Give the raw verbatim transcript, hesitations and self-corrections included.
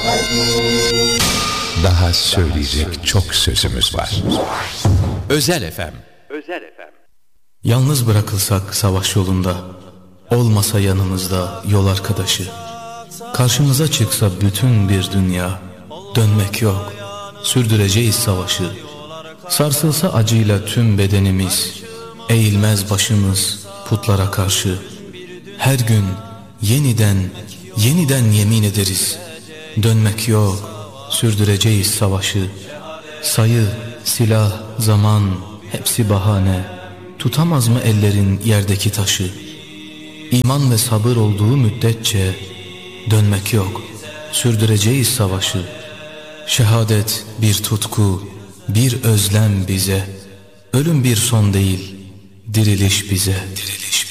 Daha söyleyecek çok sözümüz var. Özel F M. Özel F M. Yalnız bırakılsak savaş yolunda, olmasa yanımızda yol arkadaşı, karşımıza çıksa bütün bir dünya, dönmek yok, sürdüreceğiz savaşı. Sarsılsa acıyla tüm bedenimiz, eğilmez başımız putlara karşı. Her gün yeniden, yeniden yemin ederiz, dönmek yok, sürdüreceğiz savaşı. Sayı, silah, zaman hepsi bahane, tutamaz mı ellerin yerdeki taşı? İman ve sabır olduğu müddetçe dönmek yok, sürdüreceğiz savaşı. Şehadet bir tutku, bir özlem bize, ölüm bir son değil, diriliş bize, diriliş.